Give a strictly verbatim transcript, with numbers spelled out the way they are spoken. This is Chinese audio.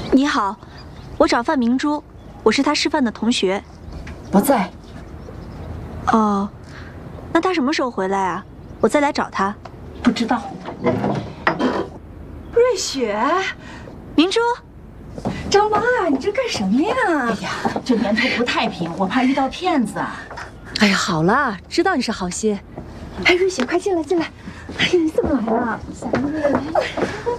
你好，我找范明珠，我是他师范的同学。 不在。 哦，那他什么时候回来啊？我再来找他。 不知道。 瑞雪， 明珠， 张妈，你这干什么呀？ 哎呀，这年头不太平，我怕遇到骗子啊。 哎呀，好了，知道你是好心。 哎，瑞雪，快进来，进来。哎呀，你怎么来了？小玉。